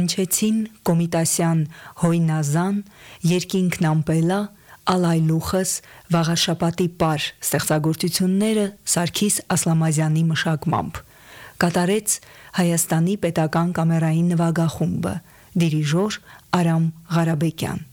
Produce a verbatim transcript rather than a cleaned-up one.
հնչեցին Կոմիտասյան Հոյնազան, Երկինքն ամպելա, Ալայլուխս, Վաղաշապատի պար ստեղծագործությունները Սարգիս Ասլամազյանի մշակմամբ։ Կատարեց Հայաստանի պետական կամերային նվագախումբը, դիրիժոր Արամ Ղարաբեկյան։